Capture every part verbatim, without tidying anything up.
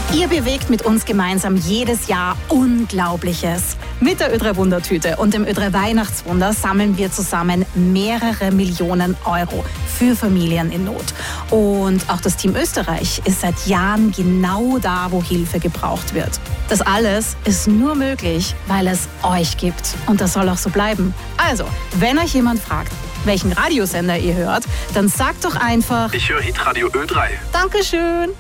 Ihr bewegt mit uns gemeinsam jedes Jahr Unglaubliches. Mit der Ö drei Wundertüte und dem Ö drei Weihnachtswunder sammeln wir zusammen mehrere Millionen Euro für Familien in Not. Und auch das Team Österreich ist seit Jahren genau da, wo Hilfe gebraucht wird. Das alles ist nur möglich, weil es euch gibt. Und das soll auch so bleiben. Also, wenn euch jemand fragt, welchen Radiosender ihr hört, dann sagt doch einfach: Ich höre Hitradio Ö drei. Dankeschön.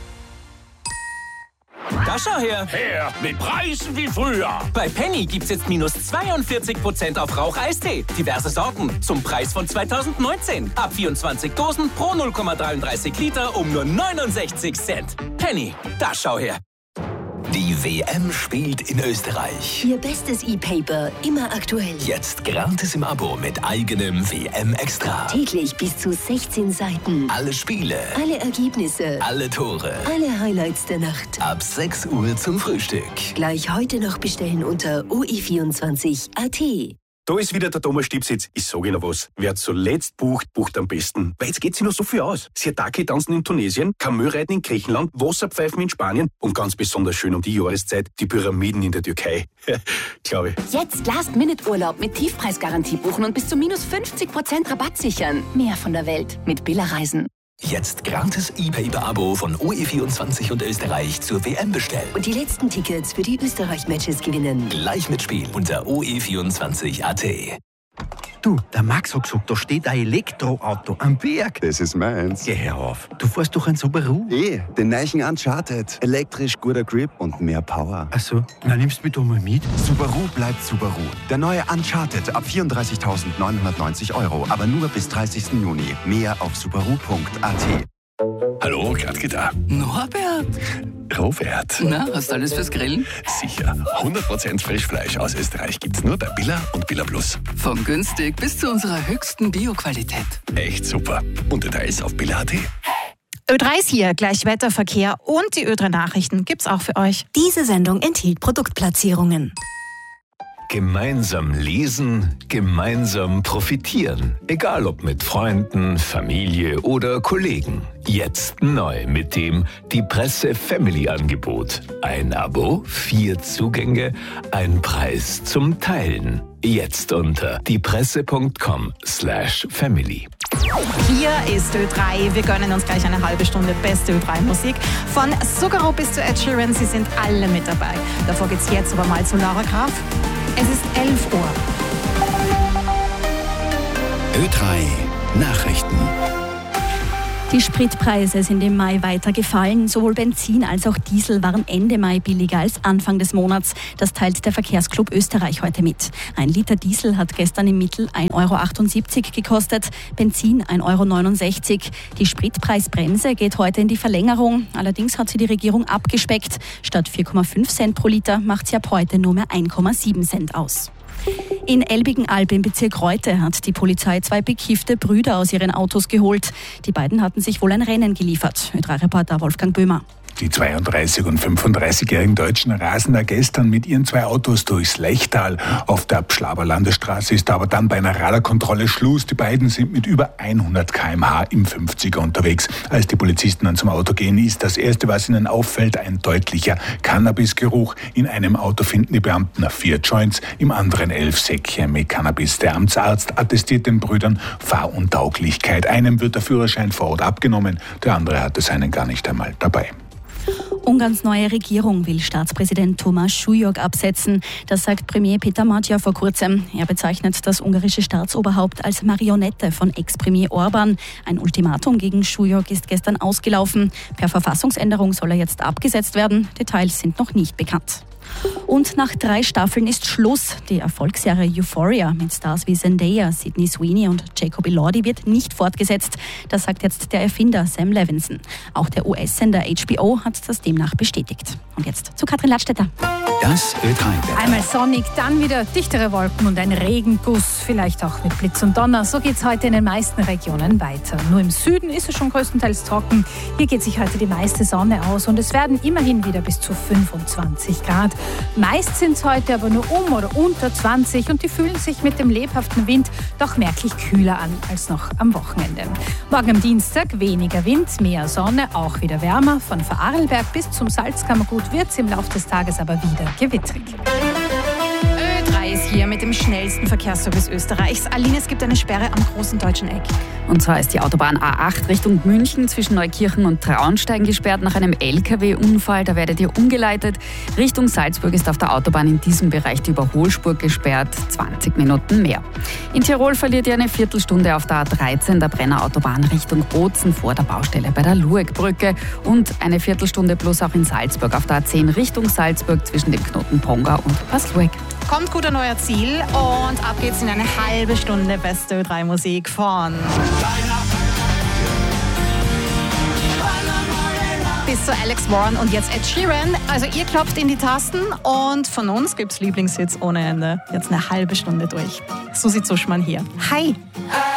Da schau her! Her, mit Preisen wie früher. Bei Penny gibt's jetzt minus zweiundvierzig Prozent auf Rauch-Eistee. Diverse Sorten zum Preis von zweitausendneunzehn. Ab vierundzwanzig Dosen pro null Komma dreiunddreißig Liter um nur neunundsechzig Cent. Penny, da schau her! Die W M spielt in Österreich. Ihr bestes E-Paper, immer aktuell. Jetzt gratis im Abo mit eigenem W M-Extra. Täglich bis zu sechzehn Seiten. Alle Spiele. Alle Ergebnisse. Alle Tore. Alle Highlights der Nacht. Ab sechs Uhr zum Frühstück. Gleich heute noch bestellen unter o i vierundzwanzig punkt a t. Da ist wieder der Thomas Stipsitz. Ich sage Ihnen was. Wer zuletzt bucht, bucht am besten. Weil jetzt geht sich noch so viel aus. Siatake tanzen in Tunesien, Kamelreiten in Griechenland, Wasserpfeifen in Spanien und ganz besonders schön um die Jahreszeit die Pyramiden in der Türkei. Glaube ich. Jetzt Last-Minute-Urlaub mit Tiefpreisgarantie buchen und bis zu minus fünfzig Prozent Rabatt sichern. Mehr von der Welt mit Billa Reisen. Jetzt gratis E-Paper-Abo von O E vierundzwanzig und Österreich zur W M bestellen. Und die letzten Tickets für die Österreich-Matches gewinnen. Gleich mitspielen unter o e vierundzwanzig punkt a t. Du, der Max hat gesagt, da steht ein Elektroauto am Berg. Das ist meins. Geh her auf. Du fährst doch ein Subaru. Eh, den neuen Uncharted. Elektrisch, guter Grip und mehr Power. Ach so, na nimmst du mich doch mal mit. Subaru bleibt Subaru. Der neue Uncharted ab vierunddreißigtausendneunhundertneunzig Euro. Aber nur bis dreißigsten Juni. Mehr auf subaru punkt a t. Hallo, Gradke da. Norbert. Robert. Na, hast du alles fürs Grillen? Sicher. hundert Prozent Frischfleisch aus Österreich gibt's nur bei Billa und Billa Plus. Von günstig bis zu unserer höchsten Bio-Qualität. Echt super. Und Details auf billa punkt a t. Ö drei ist hier, gleich Wetter, Verkehr und die Ö drei Nachrichten gibt's auch für euch. Diese Sendung enthielt Produktplatzierungen. Gemeinsam lesen, gemeinsam profitieren. Egal ob mit Freunden, Familie oder Kollegen. Jetzt neu mit dem Die Presse Family Angebot. Ein Abo, vier Zugänge, ein Preis zum Teilen. Jetzt unter diepresse punkt com slash family. Hier ist Ö drei. Wir gönnen uns gleich eine halbe Stunde beste Ö drei Musik. Von Zucchero bis zu Ed Sheeran, sie sind alle mit dabei. Davor geht's jetzt aber mal zu Laura Graf. Es ist elf Uhr. Ö drei Nachrichten. Die Spritpreise sind im Mai weiter gefallen. Sowohl Benzin als auch Diesel waren Ende Mai billiger als Anfang des Monats. Das teilt der Verkehrsclub Österreich heute mit. Ein Liter Diesel hat gestern im Mittel ein Euro achtundsiebzig gekostet, Benzin ein Euro neunundsechzig. Die Spritpreisbremse geht heute in die Verlängerung. Allerdings hat sie die Regierung abgespeckt. Statt vier Komma fünf Cent pro Liter macht sie ab heute nur mehr ein Komma sieben Cent aus. In Elbigen-Alb im Bezirk Reute hat die Polizei zwei bekiffte Brüder aus ihren Autos geholt. Die beiden hatten sich wohl ein Rennen geliefert. Ö drei Reporter Wolfgang Böhmer. Die zweiunddreißig- und fünfunddreißigjährigen Deutschen rasen da gestern mit ihren zwei Autos durchs Lechtal. Auf der Pschlaber Landesstraße ist aber dann bei einer Radarkontrolle Schluss. Die beiden sind mit über hundert Kilometer pro Stunde im fünfziger unterwegs. Als die Polizisten dann zum Auto gehen, ist das Erste, was ihnen auffällt, ein deutlicher Cannabisgeruch. In einem Auto finden die Beamten vier Joints, im anderen elf Säckchen mit Cannabis. Der Amtsarzt attestiert den Brüdern Fahruntauglichkeit. Einem wird der Führerschein vor Ort abgenommen, der andere hatte seinen gar nicht einmal dabei. Ungarns neue Regierung will Staatspräsident Thomas Schulyog absetzen. Das sagt Premier Peter Magyar vor kurzem. Er bezeichnet das ungarische Staatsoberhaupt als Marionette von Ex-Premier Orban. Ein Ultimatum gegen Schulyog ist gestern ausgelaufen. Per Verfassungsänderung soll er jetzt abgesetzt werden. Details sind noch nicht bekannt. Und nach drei Staffeln ist Schluss. Die Erfolgsserie Euphoria mit Stars wie Zendaya, Sydney Sweeney und Jacob Elordi wird nicht fortgesetzt. Das sagt jetzt der Erfinder Sam Levinson. Auch der U S-Sender H B O hat das demnach bestätigt. Und jetzt zu Katrin Ladstätter. Das Ö drei. Einmal sonnig, dann wieder dichtere Wolken und ein Regenguss, vielleicht auch mit Blitz und Donner. So geht es heute in den meisten Regionen weiter. Nur im Süden ist es schon größtenteils trocken. Hier geht sich heute die meiste Sonne aus und es werden immerhin wieder bis zu fünfundzwanzig Grad. Meist sind es heute aber nur um oder unter zwanzig und die fühlen sich mit dem lebhaften Wind doch merklich kühler an als noch am Wochenende. Morgen am Dienstag weniger Wind, mehr Sonne, auch wieder wärmer. Von Vorarlberg bis zum Salzkammergut wird es im Laufe des Tages aber wieder gewittrig. Ö drei ist hier mit dem schnellsten Verkehrsservice Österreichs. Aline, es gibt eine Sperre am Großen Deutschen Eck. Und zwar ist die Autobahn A acht Richtung München zwischen Neukirchen und Traunstein gesperrt nach einem L K W-Unfall. Da werdet ihr umgeleitet. Richtung Salzburg ist auf der Autobahn in diesem Bereich die Überholspur gesperrt. zwanzig Minuten mehr. In Tirol verliert ihr eine Viertelstunde auf der A dreizehn der Brenner Autobahn Richtung Bozen vor der Baustelle bei der Luegbrücke. Und eine Viertelstunde plus auch in Salzburg auf der A zehn Richtung Salzburg zwischen dem Knoten Ponga und Paslueg. Kommt gut an euer Ziel und ab geht's in eine halbe Stunde beste Ö drei Musik von bis zu Alex Warren und jetzt Ed Sheeran. Also ihr klopft in die Tasten und von uns gibt's Lieblingshits ohne Ende. Jetzt eine halbe Stunde durch. Susi Zuschmann hier. Hi!